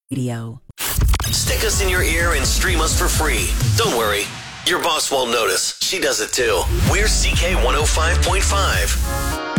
Radio. Stick us in your ear and stream us for free. Don't worry, your boss won't notice. She does it too. We're CK 105.5.